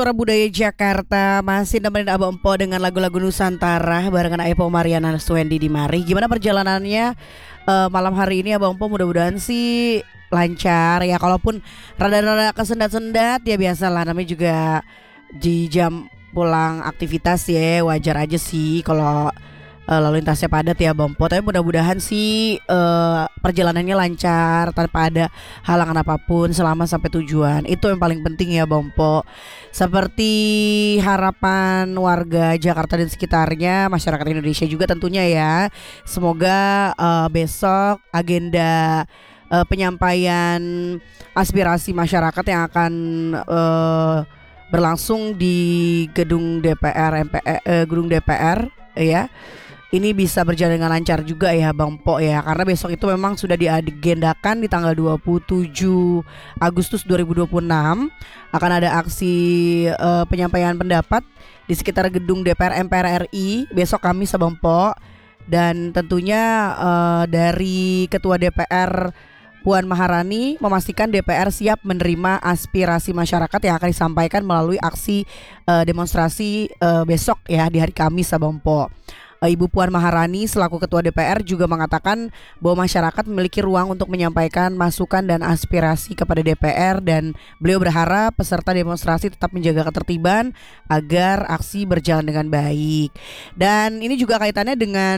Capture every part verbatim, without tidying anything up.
Suara Budaya Jakarta masih nemenin Abang Empo dengan lagu-lagu Nusantara barengan Epo Mariana Swendi di Mari. Gimana perjalanannya eh, malam hari ini Abang Empo? Mudah-mudahan sih lancar ya. Kalaupun rada-rada kesendat-sendat ya biasalah, namanya juga di jam pulang aktivitas ya, wajar aja sih kalau eh, lalu lintasnya padat ya Bang Empo. Tapi mudah-mudahan sih eh, perjalanannya lancar tanpa ada halangan apapun selama sampai tujuan. Itu yang paling penting ya Bang Empo. Seperti harapan warga Jakarta dan sekitarnya, masyarakat Indonesia juga tentunya ya. Semoga eh, besok agenda eh, penyampaian aspirasi masyarakat yang akan eh, berlangsung di gedung D P R M P eh, gedung D P R ya. Ini bisa berjalan dengan lancar juga ya Bang Po ya. Karena besok itu memang sudah diagendakan di tanggal dua puluh tujuh Agustus dua ribu dua puluh enam akan ada aksi uh, penyampaian pendapat di sekitar gedung D P R M P R R I besok Kamis Bang Po. Dan tentunya uh, dari Ketua D P R Puan Maharani memastikan D P R siap menerima aspirasi masyarakat yang akan disampaikan melalui aksi uh, demonstrasi uh, besok ya di hari Kamis Bang Po. Ibu Puan Maharani selaku Ketua D P R juga mengatakan bahwa masyarakat memiliki ruang untuk menyampaikan masukan dan aspirasi kepada D P R, dan beliau berharap peserta demonstrasi tetap menjaga ketertiban agar aksi berjalan dengan baik. Dan ini juga kaitannya dengan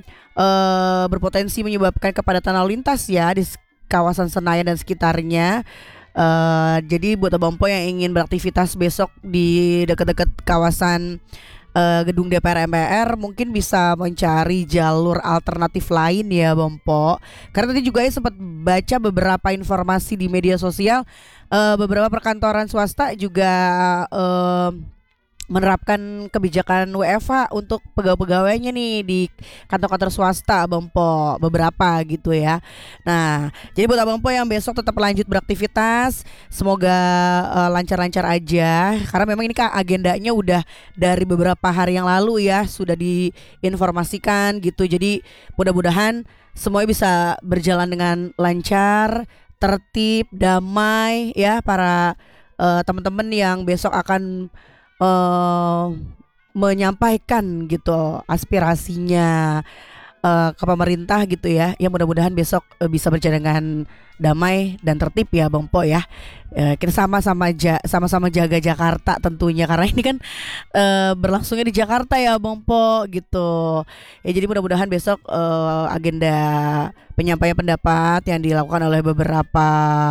uh, berpotensi menyebabkan kepadatan lalu lintas ya di kawasan Senayan dan sekitarnya. Uh, jadi buat Abang Po yang ingin beraktivitas besok di dekat-dekat kawasan Uh, gedung D P R M P R mungkin bisa mencari jalur alternatif lain ya Bang Po. Karena tadi juga ya sempat baca beberapa informasi di media sosial, uh, beberapa perkantoran swasta juga uh, menerapkan kebijakan W F H untuk pegawai-pegawainya nih di kantor-kantor swasta Bang Po, beberapa gitu ya. Nah, jadi buat Abang Po yang besok tetap lanjut beraktivitas, semoga uh, lancar-lancar aja. Karena memang ini kan agendanya udah dari beberapa hari yang lalu ya, sudah diinformasikan gitu. Jadi mudah-mudahan semuanya bisa berjalan dengan lancar, tertib, damai ya para uh, teman-teman yang besok akan Uh, menyampaikan gitu aspirasinya uh, ke pemerintah gitu ya. Ya mudah-mudahan besok uh, bisa berjalan dengan damai dan tertib ya Bang Po ya. Uh, kita sama-sama ja, sama-sama jaga Jakarta tentunya, karena ini kan uh, berlangsungnya di Jakarta ya Bang Po gitu. Ya jadi mudah-mudahan besok uh, agenda penyampaian pendapat yang dilakukan oleh beberapa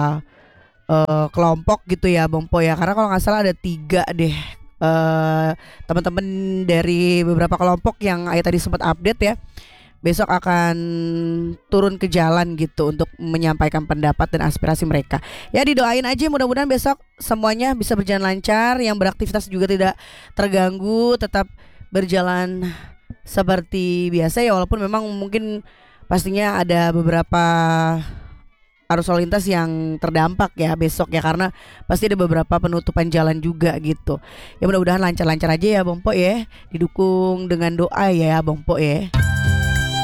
uh, kelompok gitu ya Bang Po ya. Karena kalau nggak salah ada tiga deh Uh, teman-teman dari beberapa kelompok yang Ayah tadi sempat update ya, besok akan turun ke jalan gitu untuk menyampaikan pendapat dan aspirasi mereka. Ya didoain aja mudah-mudahan besok semuanya bisa berjalan lancar, yang beraktivitas juga tidak terganggu, tetap berjalan seperti biasa ya, walaupun memang mungkin pastinya ada beberapa arus lalu lintas yang terdampak ya besok ya, karena pasti ada beberapa penutupan jalan juga gitu. Ya mudah-mudahan lancar-lancar aja ya Bang Po ya, didukung dengan doa ya Bang Po ya.